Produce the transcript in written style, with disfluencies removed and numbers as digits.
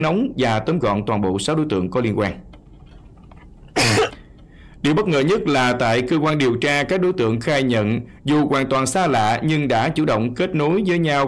nóng và tóm gọn toàn bộ 6 đối tượng có liên quan. Điều bất ngờ nhất là tại cơ quan điều tra, các đối tượng khai nhận dù hoàn toàn xa lạ nhưng đã chủ động kết nối với nhau